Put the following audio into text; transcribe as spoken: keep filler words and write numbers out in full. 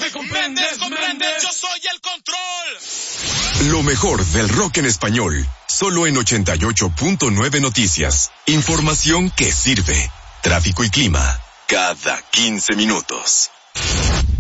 ¿Me comprendes? ¿Comprendes? Yo soy el control. Lo mejor del rock en español, solo en ochenta y ocho punto nueve Noticias. Información que sirve. Tráfico y clima, cada quince minutos.